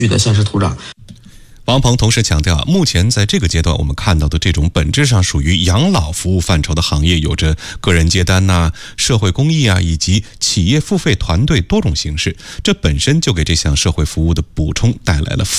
的现实土壤。 王鹏同时强调，目前在这个阶段我们看到的这种本质上属于养老服务范畴的行业，有着个人接单社会公益以及企业付费团队多种形式，这本身就给这项社会服务的补充带来了